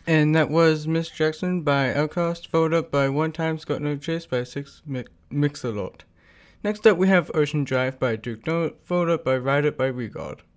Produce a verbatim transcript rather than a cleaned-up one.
And that was Miss Jackson by Outcast, followed up by One Time's Got No Chase by Six Mi- Mix-a-Lot. Next up we have Ocean Drive by Duke Note, followed up by Ride It by Regard.